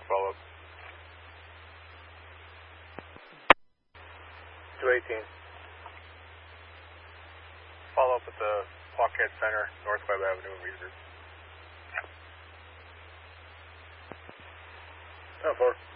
follow up. 218. Follow up at the Blockhead Center, North Webb Avenue in Weaver. 10-4.